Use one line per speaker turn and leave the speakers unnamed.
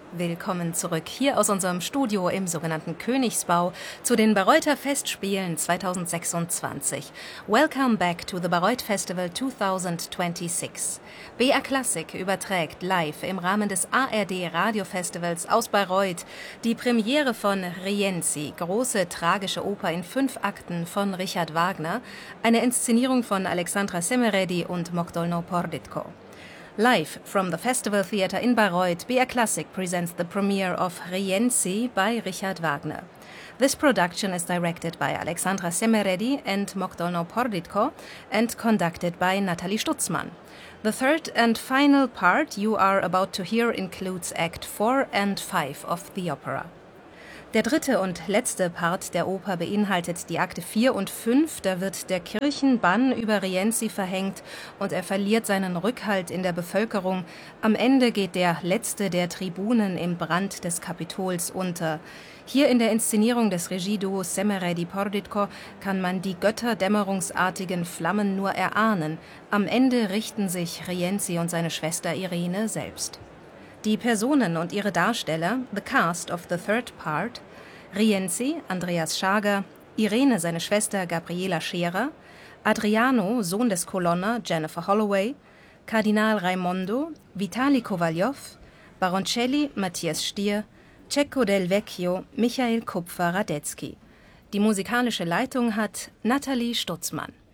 Willkommen zurück hier aus unserem Studio im sogenannten Königsbau zu den Bayreuther Festspielen 2026. Welcome back to the Bayreuth Festival 2026. BR Classic überträgt live im Rahmen des ARD Radiofestivals aus Bayreuth die Premiere von Rienzi, große tragische Oper in 5 Akten von Richard Wagner, eine Inszenierung von Alexandra Semeredi und Mogdolno Porditko. Live from the Festival Theatre in Bayreuth, BR Classic presents the premiere of Rienzi by Richard Wagner. This production is directed by Alexandra Semeredi and Mogdolno Porditko and conducted by Nathalie Stutzmann. The third and final part you are about to hear includes Act 4 and 5 of the opera. Der dritte und letzte Part der Oper beinhaltet die Akte 4 und 5, da wird der Kirchenbann über Rienzi verhängt und er verliert seinen Rückhalt in der Bevölkerung. Am Ende geht der letzte der Tribunen im Brand des Kapitols unter. Hier in der Inszenierung des Regieduos Semeredi-Porditko kann man die götterdämmerungsartigen Flammen nur erahnen. Am Ende richten sich Rienzi und seine Schwester Irene selbst. Die Personen und ihre Darsteller, the cast of the third part: Rienzi, Andreas Schager, Irene, seine Schwester Gabriela Scherer, Adriano, Sohn des Colonna, Jennifer Holloway, Kardinal Raimondo, Vitali Kowaljow, Baroncelli, Matthias Stier, Cecco del Vecchio, Michael Kupfer-Radetzky. Die musikalische Leitung hat Nathalie Stutzmann.